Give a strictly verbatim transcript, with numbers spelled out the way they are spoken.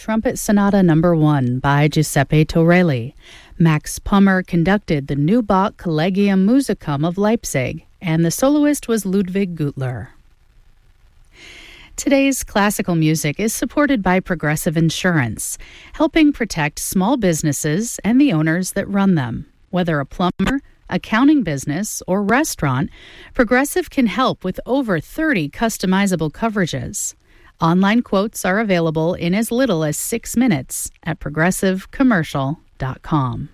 Trumpet Sonata Number One by Giuseppe Torelli. Max Pummer conducted the Neubach Collegium Musicum of Leipzig, and the soloist was Ludwig Gutler. Today's classical music is supported by Progressive Insurance, helping protect small businesses and the owners that run them. Whether a plumber, accounting business, or restaurant, Progressive can help with over thirty customizable coverages. Online quotes are available in as little as six minutes at progressive commercial dot com.